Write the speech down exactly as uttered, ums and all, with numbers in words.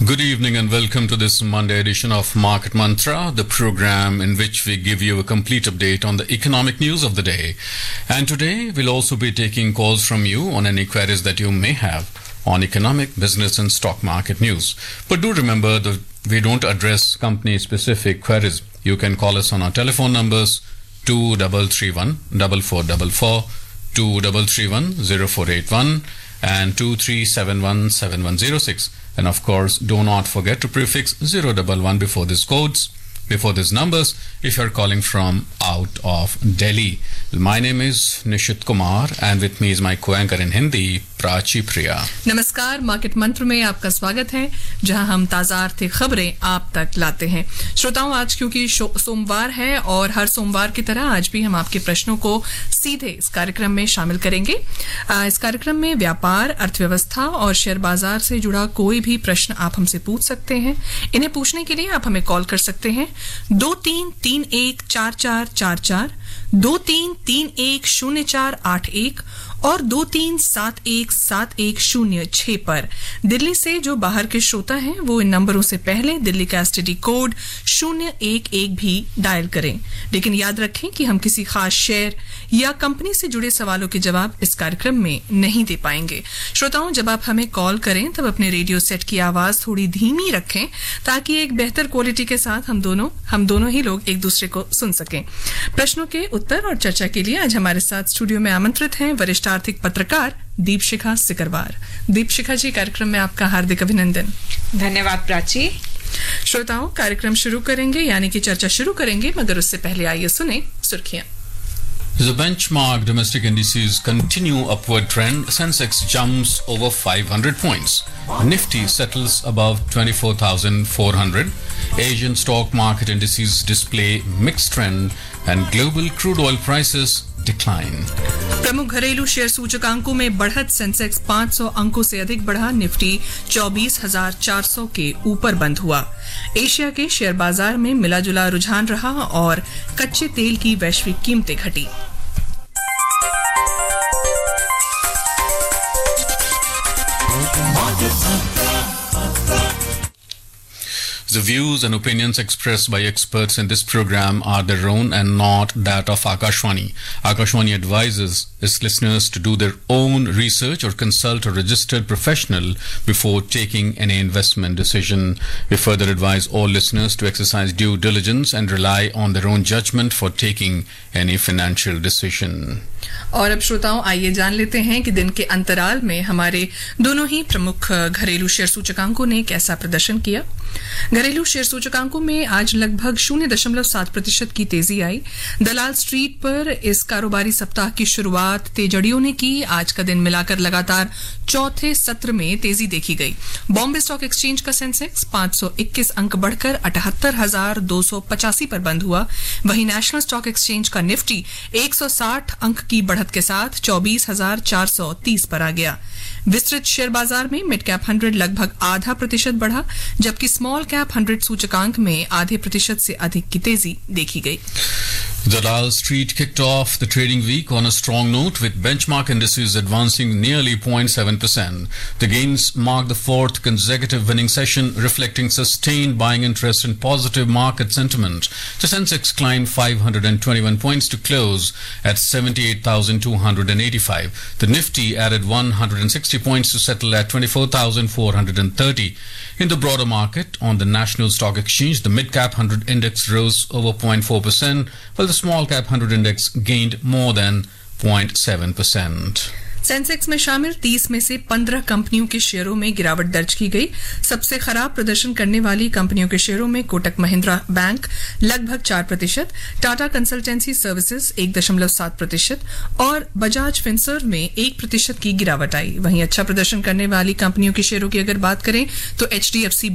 Good evening and welcome to this Monday edition of Market Mantra, the program in which we give you a complete update on the economic news of the day. And today we'll also be taking calls from you on any queries that you may have on economic, business and stock market news. But do remember that we don't address company specific queries. You can call us on our telephone numbers two three three one, four four four four, two three three one, zero four eight one and two three seven one, seven one zero six. And of course, do not forget to prefix zero one one before these codes, before these numbers, if you're calling from out of Delhi. My name is Nishit Kumar and with me is my co-anchor in Hindi, Prachi प्रिया। नमस्कार, market मंत्र में आपका स्वागत है, जहां हम ताजा आर्थिक खबरें आप तक लाते हैं। श्रोताओं, आज क्योंकि सोमवार है और हर सोमवार की तरह आज भी हम आपके प्रश्नों को सीधे इस कार्यक्रम में शामिल करेंगे। इस कार्यक्रम में व्यापार, अर्थव्यवस्था और शेयर बाजार से जुड़ा कोई भी प्रश्न आप हमसे पूछ सकते हैं। इन्हें पूछने के लिए आप हमें कॉल कर सकते हैं दो तीन तीन एक चार चार चार चार, दो तीन तीन एक शून्य चार आठ एक और दो तीन सात एक सात एक शून्य छह पर। दिल्ली से जो बाहर के श्रोता हैं वो इन नंबरों से पहले दिल्ली का एसटीडी कोड शून्य एक एक भी डायल करें। लेकिन याद रखें कि हम किसी खास शेयर या कंपनी से जुड़े सवालों के जवाब इस कार्यक्रम में नहीं दे पाएंगे। श्रोताओं, जब आप हमें कॉल करें तब अपने रेडियो सेट की आवाज थोड़ी धीमी रखें ताकि एक बेहतर क्वालिटी के साथ हम दोनों हम दोनों ही लोग एक दूसरे को सुन सकें। प्रश्नों के उत्तर और चर्चा के लिए आज हमारे साथ स्टूडियो में आमंत्रित हैं वरिष्ठ आर्थिक पत्रकार दीपशिखा सिकरवार। दीपशिखा जी, कार्यक्रम में आपका हार्दिक अभिनंदन। धन्यवाद प्राची। श्रोताओं, कार्यक्रम शुरू करेंगे यानी कि चर्चा शुरू करेंगे, मगर उससे पहले आइए सुने सुर्खियां। The benchmark domestic indices continue upward trend. Sensex jumps over five hundred points. Nifty settles above twenty-four thousand four hundred. Asian stock market indices display mixed trend and global crude oil prices decline. प्रमुख घरेलू share सूचकांकों में बढ़त। Sensex पाँच सौ अंकों से अधिक बढ़ा, निफ्टी चौबीस हजार चार सौ के ऊपर बंद हुआ। एशिया के शेयर बाजार में मिला जुला रुझान रहा और कच्चे तेल की वैश्विक कीमतें घटी। The views and opinions expressed by experts in this program are their own and not that of Akashwani. Akashwani advises its listeners to do their own research or consult a registered professional before taking any investment decision. We further advise all listeners to exercise due diligence and rely on their own judgment for taking any financial decision. और अब श्रोताओं, आइए जान लेते हैं कि दिन के अंतराल में हमारे दोनों ही प्रमुख घरेलू शेयर सूचकांकों ने कैसा प्रदर्शन किया। घरेलू शेयर सूचकांकों में आज लगभग शून्य दशमलव सात प्रतिशत की तेजी आई। दलाल स्ट्रीट पर इस कारोबारी सप्ताह की शुरुआत तेजड़ियों ने की। आज का दिन मिलाकर लगातार चौथे सत्र में तेजी देखी गई। बॉम्बे स्टॉक एक्सचेंज का सेंसेक्स पांच सौ इक्कीस अंक बढ़कर अठहत्तर हजार दो सौ पचासी पर बंद हुआ। वहीं नेशनल स्टॉक एक्सचेंज का निफ्टी एक सौ साठ अंक की बढ़त के साथ चौबीस हजार चार सौ तीस पर आ गया। विस्तृत शेयर बाजार में मिड कैप हंड्रेड लगभग आधा प्रतिशत बढ़ा, जबकि स्मॉल कैप हंड्रेड सूचकांक में आधे प्रतिशत से अधिक की तेजी देखी गई। Dalal Street kicked off the trading week on a strong note with benchmark indices advancing nearly zero point seven percent. The gains marked the fourth consecutive winning session, reflecting sustained buying interest and positive market sentiment. The Sensex climbed five hundred twenty-one points to close at seventy-eight thousand two hundred eighty-five. The Nifty added one hundred sixty points to settle at twenty-four thousand four hundred thirty. In the broader market, on the National Stock Exchange, the mid-cap one hundred index rose over zero point four percent, while the small-cap one hundred index gained more than zero point seven percent. Sensex में शामिल तीस में से पंद्रह कंपनियों के शेयरों में गिरावट दर्ज की गई। सबसे खराब प्रदर्शन करने वाली कंपनियों के शेयरों में कोटक महिंद्रा बैंक लगभग चार प्रतिशत, टाटा कंसल्टेंसी सर्विसेज एक दशमलव सात प्रतिशत और बजाज फिनसर्व में एक प्रतिशत की गिरावट आई। वहीं अच्छा प्रदर्शन करने वाली कंपनियों के शेयरों की अगर बात करें तो एचडीएफसी